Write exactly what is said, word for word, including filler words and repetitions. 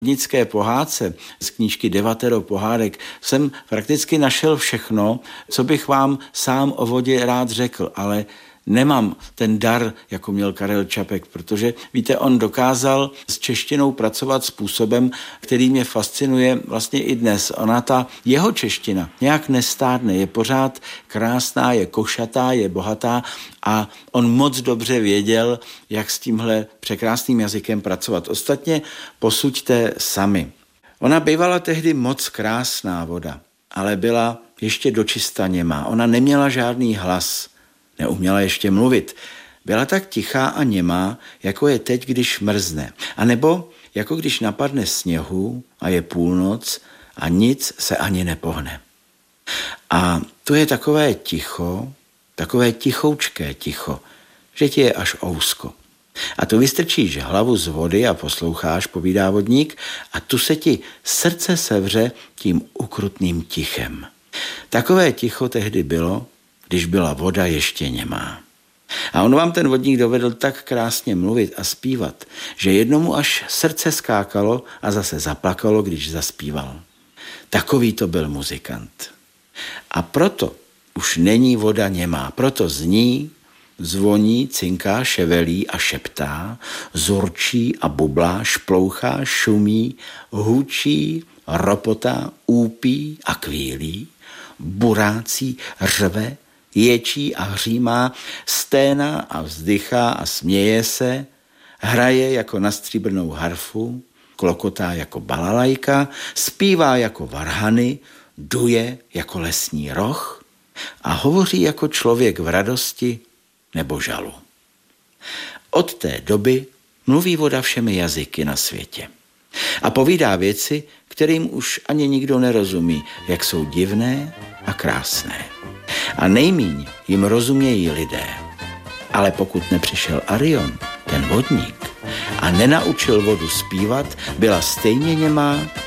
vodnické pohádce z knížky Devatero pohádek jsem prakticky našel všechno, co bych vám sám o vodě rád řekl, ale nemám ten dar, jako měl Karel Čapek, protože, víte, on dokázal s češtinou pracovat způsobem, který mě fascinuje vlastně i dnes. Ona, ta jeho čeština, nějak nestárne, je pořád krásná, je košatá, je bohatá a on moc dobře věděl, jak s tímhle překrásným jazykem pracovat. Ostatně posuďte sami. Ona bývala tehdy moc krásná voda, ale byla ještě dočista němá. Ona neměla žádný hlas. Neuměla ještě mluvit. Byla tak tichá a němá, jako je teď, když mrzne. A nebo jako když napadne sněhu a je půlnoc a nic se ani nepohne. A to je takové ticho, takové tichoučké ticho, že ti je až ousko. A tu vystrčíš hlavu z vody a posloucháš, povídá vodník, a tu se ti srdce sevře tím ukrutným tichem. Takové ticho tehdy bylo, když byla voda ještě němá. A on vám ten vodník dovedl tak krásně mluvit a zpívat, že jednomu až srdce skákalo a zase zaplakalo, když zaspíval. Takový to byl muzikant. A proto už není voda němá, proto zní, zvoní, cinká, ševelí a šeptá, zurčí a bublá, šplouchá, šumí, hučí, ropotá, úpí a kvílí, burácí, řve, ječí a hřímá, sténá a vzdychá a směje se, hraje jako na stříbrnou harfu, klokotá jako balalajka, zpívá jako varhany, duje jako lesní roh a hovoří jako člověk v radosti nebo žalu. Od té doby mluví voda všemi jazyky na světě a povídá věci, kterým už ani nikdo nerozumí, jak jsou divné a krásné. A nejmíň jim rozumějí lidé. Ale pokud nepřišel Arion, ten vodník, a nenaučil vodu zpívat, byla stejně němá